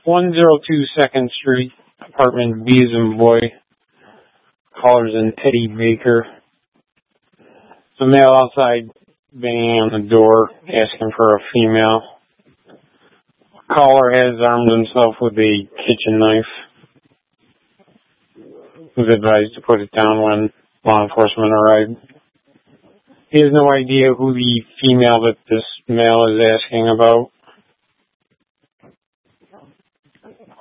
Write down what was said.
102 2nd Street, apartment B as in boy. Caller's in Eddie Baker. The male outside banging on the door, asking for a female. Caller has armed himself with a kitchen knife. Was advised to put it down when law enforcement arrived. He has no idea who the female that this male is asking about.